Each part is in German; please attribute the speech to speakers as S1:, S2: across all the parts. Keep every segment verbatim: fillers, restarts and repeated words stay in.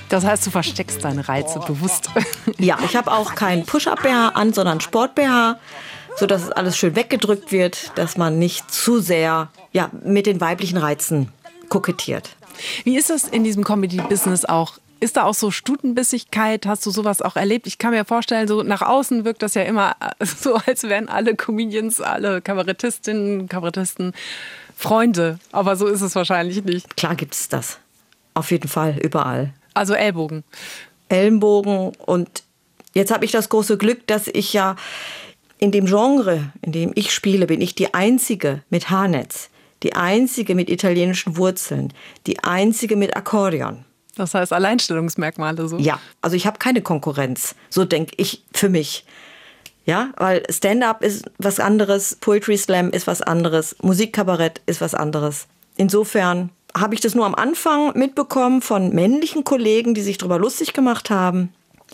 S1: Das heißt, du versteckst deine Reize bewusst.
S2: Ja, ich habe auch keinen Push-Up-B H an, sondern Sport-B H, sodass es alles schön weggedrückt wird, dass man nicht zu sehr ja, mit den weiblichen Reizen kokettiert.
S1: Wie ist das in diesem Comedy-Business auch? Ist da auch so Stutenbissigkeit? Hast du sowas auch erlebt? Ich kann mir vorstellen, so nach außen wirkt das ja immer so, als wären alle Comedians, alle Kabarettistinnen, Kabarettisten Freunde. Aber so ist es wahrscheinlich nicht.
S2: Klar gibt es das. Auf jeden Fall, überall.
S1: Also Ellbogen.
S2: Ellenbogen. Und jetzt habe ich das große Glück, dass ich ja in dem Genre, in dem ich spiele, bin ich die Einzige mit Haarnetz. Die Einzige mit italienischen Wurzeln. Die Einzige mit Akkordeon.
S1: Das heißt Alleinstellungsmerkmale so?
S2: Ja, also ich habe keine Konkurrenz. So denke ich für mich. Ja, weil Stand-up ist was anderes, Poetry Slam ist was anderes, Musikkabarett ist was anderes. Insofern habe ich das nur am Anfang mitbekommen von männlichen Kollegen, die sich darüber lustig gemacht haben.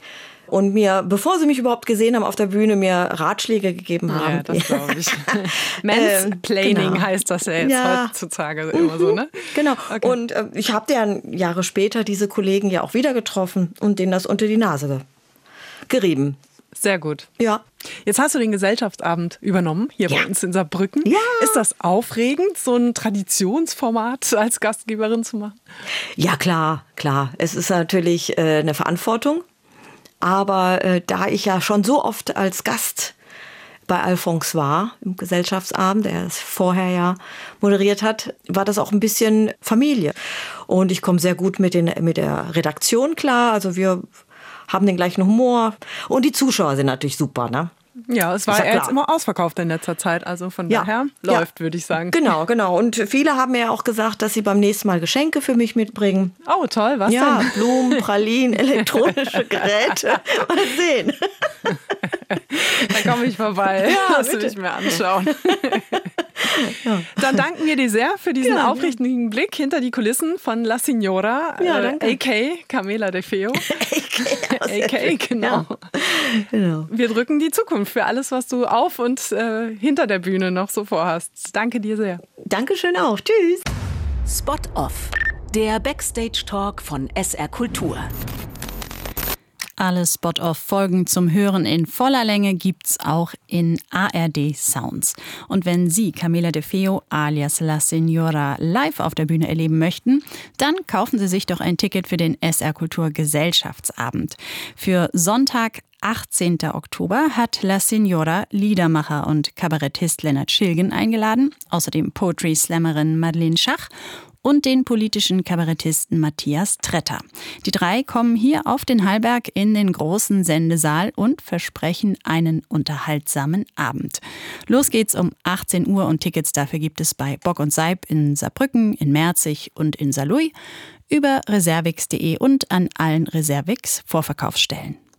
S2: Und mir, bevor sie mich überhaupt gesehen haben auf der Bühne, mir Ratschläge gegeben haben.
S1: Ja, das glaube ich. Mansplaining
S2: genau.
S1: heißt das ja jetzt
S2: ja.
S1: heutzutage immer so, ne?
S2: Genau.
S1: Okay.
S2: Und äh, ich habe dann Jahre später diese Kollegen ja auch wieder getroffen und denen das unter die Nase gerieben.
S1: Sehr gut.
S2: Ja.
S1: Jetzt hast du den Gesellschaftsabend übernommen, hier ja. bei uns in Saarbrücken.
S2: Ja.
S1: Ist das aufregend, so ein Traditionsformat als Gastgeberin zu machen?
S2: Ja, klar, klar. Es ist natürlich äh, eine Verantwortung. Aber äh, da ich ja schon so oft als Gast bei Alphonse war, im Gesellschaftsabend, der es vorher ja moderiert hat, war das auch ein bisschen Familie. Und ich komme sehr gut mit, den, mit der Redaktion klar. Also wir haben den gleichen Humor. Und die Zuschauer sind natürlich super, ne?
S1: Ja, es war ja jetzt immer ausverkauft in letzter Zeit. Also von
S2: ja.
S1: daher
S2: ja.
S1: läuft, würde ich sagen.
S2: Genau, genau. Und viele haben mir ja auch gesagt, dass sie beim nächsten Mal Geschenke für mich mitbringen.
S1: Oh, toll. Was
S2: ja,
S1: denn?
S2: Ja, Blumen, Pralinen, elektronische Geräte. Mal sehen.
S1: Dann komme ich vorbei.
S2: Ja,
S1: das will ich mir anschauen.
S2: Ja.
S1: Dann danken wir dir sehr für diesen
S2: ja,
S1: aufrichtigen ja. Blick hinter die Kulissen von La Signora,
S2: ja,
S1: äh, a k a. Camela De Feo.
S2: a
S1: k a, genau.
S2: Ja. genau.
S1: Wir drücken die Zukunft für alles, was du auf und äh, hinter der Bühne noch so vorhast. Danke dir sehr.
S2: Dankeschön auch. Tschüss.
S3: Spot Off, der Backstage-Talk von S R Kultur.
S4: Alle Spot-Off-Folgen zum Hören in voller Länge gibt's auch in A R D Sounds. Und wenn Sie Camela De Feo alias La Signora live auf der Bühne erleben möchten, dann kaufen Sie sich doch ein Ticket für den S R Kultur Gesellschaftsabend. Für Sonntag, achtzehnten Oktober, hat La Signora Liedermacher und Kabarettist Lennart Schilgen eingeladen, außerdem Poetry-Slammerin Madeleine Schach und den politischen Kabarettisten Matthias Tretter. Die drei kommen hier auf den Hallberg in den großen Sendesaal und versprechen einen unterhaltsamen Abend. Los geht's um achtzehn Uhr und Tickets dafür gibt es bei Bock und Seib in Saarbrücken, in Merzig und in Saarlouis, über reservix punkt de und an allen Reservix Vorverkaufsstellen.